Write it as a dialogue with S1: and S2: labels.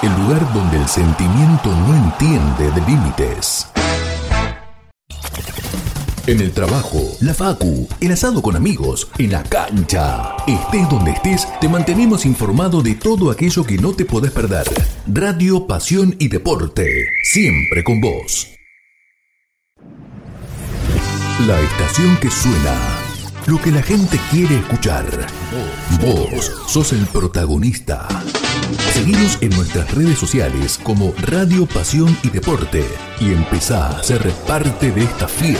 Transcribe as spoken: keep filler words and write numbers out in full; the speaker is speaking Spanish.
S1: el lugar donde el sentimiento no entiende de límites. En el trabajo, la facu, el asado con amigos, en la cancha. Estés donde estés, te mantenemos informado de todo aquello que no te podés perder. Radio, pasión y deporte, siempre con vos. La estación que suena, lo que la gente quiere escuchar. Vos sos el protagonista. Seguinos en nuestras redes sociales como Radio, Pasión y Deporte y empezá a ser parte de esta fiesta.